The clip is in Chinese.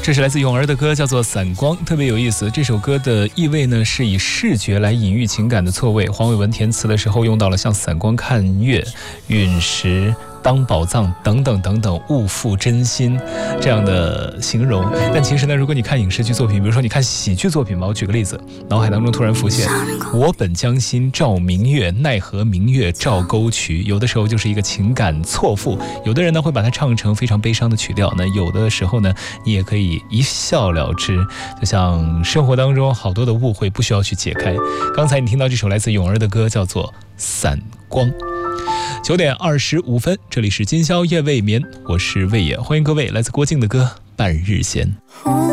这是来自咏儿的歌，叫做《散光》，特别有意思。这首歌的意味呢，是以视觉来隐喻情感的错位。黄伟文填词的时候用到了像散光看月、陨石、当宝藏等等等等，勿负真心这样的形容。但其实呢，如果你看影视剧作品，比如说你看喜剧作品吧，我举个例子，脑海当中突然浮现我本将心照明月，奈何明月照沟渠。有的时候就是一个情感错付，有的人呢会把它唱成非常悲伤的曲调，那有的时候呢你也可以一笑了之。就像生活当中好多的误会不需要去解开。刚才你听到这首来自咏儿的歌叫做《散光》。9点25分，这里是今宵夜未眠，我是魏野，欢迎各位来自郭靖的歌《半日闲》。